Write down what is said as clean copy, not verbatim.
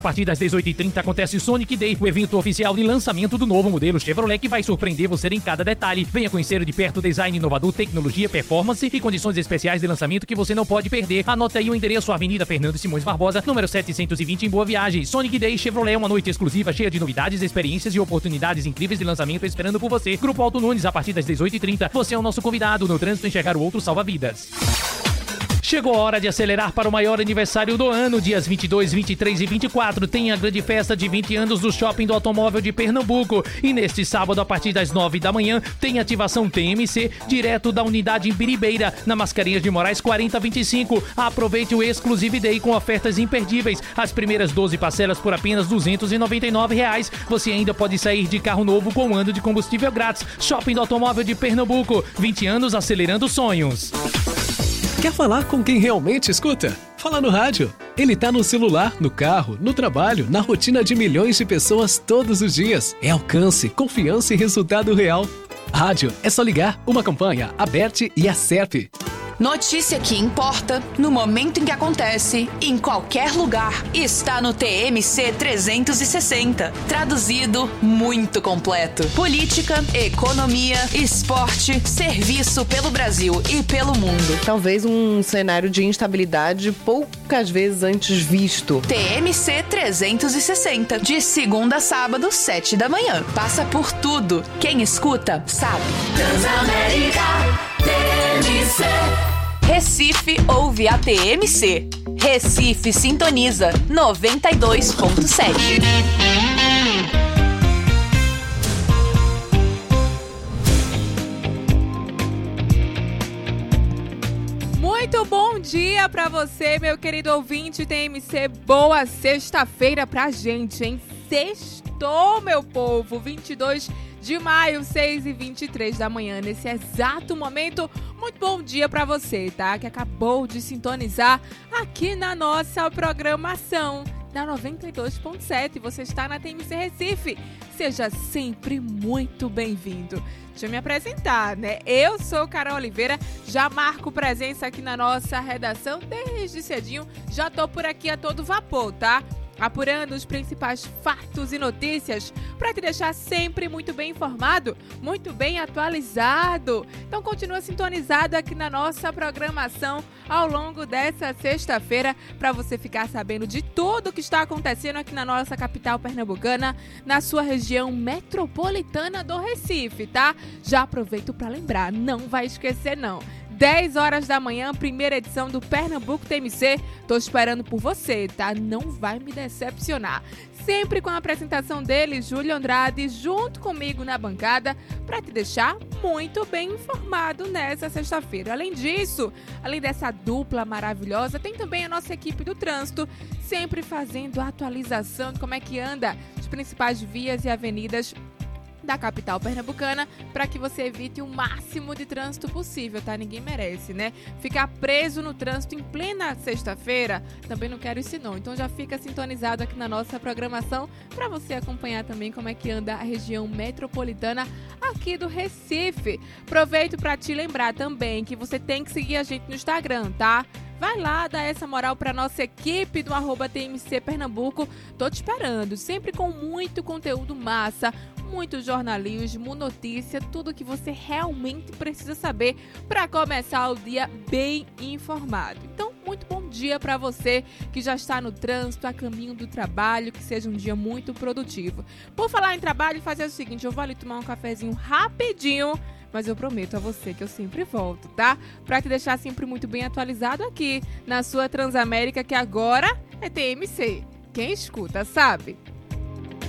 A partir das 18h30 acontece o Sonic Day, o evento oficial de lançamento do novo modelo Chevrolet que vai surpreender você em cada detalhe. Venha conhecer de perto o design inovador, tecnologia, performance e condições especiais de lançamento que você não pode perder. Anote aí o endereço: Avenida Fernando Simões Barbosa, número 720 em Boa Viagem. Sonic Day Chevrolet, uma noite exclusiva cheia de novidades, experiências e oportunidades incríveis de lançamento esperando por você. Grupo Alto Nunes, a partir das 18h30. Você é o nosso convidado. No trânsito, enxergar o outro salva vidas. Chegou a hora de acelerar para o maior aniversário do ano, dias 22, 23 e 24. Tem a grande festa de 20 anos do Shopping do Automóvel de Pernambuco. E neste sábado, a partir das 9 da manhã, tem ativação TMC, direto da unidade em Biribeira, na Mascarenhas de Moraes 4025. Aproveite o Exclusive Day com ofertas imperdíveis. As primeiras 12 parcelas por apenas R$ 299. Você ainda pode sair de carro novo com um ano de combustível grátis. Shopping do Automóvel de Pernambuco. 20 anos acelerando sonhos. Quer falar com quem realmente escuta? Fala no rádio. Ele tá no celular, no carro, no trabalho, na rotina de milhões de pessoas todos os dias. É alcance, confiança e resultado real. Rádio, é só ligar. Uma campanha, Aberte e Acerpe. Notícia que importa, no momento em que acontece, em qualquer lugar, está no TMC 360. Traduzido, muito completo. Política, economia, esporte, serviço pelo Brasil e pelo mundo. Talvez um cenário de instabilidade poucas vezes antes visto. TMC 360, de segunda a sábado, 7 da manhã. Passa por tudo. Quem escuta, sabe. Transamérica TMC. Recife ouve a TMC. Recife sintoniza 92.7. Muito bom dia pra você, meu querido ouvinte TMC. Boa sexta-feira pra gente, hein? Sextou, meu povo. 22 de maio, 6h23 da manhã, nesse exato momento. Muito bom dia pra você, tá? Que acabou de sintonizar aqui na nossa programação da 92.7. Você está na TMC Recife. Seja sempre muito bem-vindo. Deixa eu me apresentar, né? Eu sou Carol Oliveira, já marco presença aqui na nossa redação desde cedinho. Já tô por aqui a todo vapor, tá? Apurando os principais fatos e notícias para te deixar sempre muito bem informado, muito bem atualizado. Então continua sintonizado aqui na nossa programação ao longo dessa sexta-feira para você ficar sabendo de tudo o que está acontecendo aqui na nossa capital pernambucana, na sua região metropolitana do Recife, tá? Já aproveito para lembrar, não vai esquecer não. 10 horas da manhã, primeira edição do Pernambuco TMC. Tô esperando por você, tá? Não vai me decepcionar. Sempre com a apresentação dele, Júlio Andrade, junto comigo na bancada, para te deixar muito bem informado nessa sexta-feira. Além disso, além dessa dupla maravilhosa, tem também a nossa equipe do trânsito, sempre fazendo a atualização de como é que anda as principais vias e avenidas da capital pernambucana, para que você evite o máximo de trânsito possível, tá? Ninguém merece, né? Ficar preso no trânsito em plena sexta-feira, também não quero isso não. Então já fica sintonizado aqui na nossa programação para você acompanhar também como é que anda a região metropolitana aqui do Recife. Aproveito para te lembrar também que você tem que seguir a gente no Instagram, tá? Vai lá, dá essa moral pra nossa equipe do @TMC Pernambuco. Tô te esperando, sempre com muito conteúdo massa, muito jornalismo, notícia, tudo que você realmente precisa saber para começar o dia bem informado. Então, muito bom dia para você que já está no trânsito, a caminho do trabalho, que seja um dia muito produtivo. Por falar em trabalho, fazer o seguinte, eu vou ali tomar um cafezinho rapidinho, mas eu prometo a você que eu sempre volto, tá? Pra te deixar sempre muito bem atualizado aqui na sua Transamérica, que agora é TMC. Quem escuta, sabe?